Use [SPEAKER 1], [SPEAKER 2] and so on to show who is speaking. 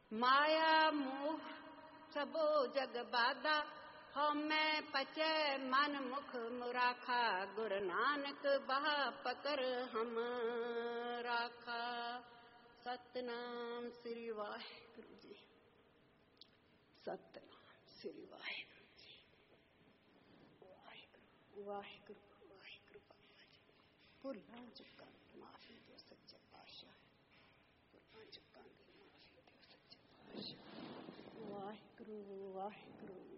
[SPEAKER 1] माया मोह सबो जग बाधा, हमै पचै मन मुख मुराखा, गुरु नानक बहा पकर हम राखा। सतनाम श्री वाहिगुरु जी। सतनाम श्री वाहिगुरु जी। वाहिगुरु वाहिगुरु वाहिगुरु। बाबा जी भुलां चुकां माफी दो सच्चे पातशाह, भुलां चुकां माफी दो सच्चे पातशाह। वाहिगुरु वाहिगुरु